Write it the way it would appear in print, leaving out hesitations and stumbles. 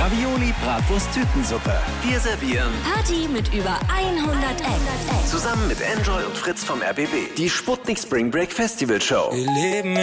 Ravioli, Bratwurst, Tütensuppe. Wir servieren Party mit über 100 Acts. zusammen mit Enjoy und Fritz vom RBB die Sputnik Spring Break Festival Show. Wir leben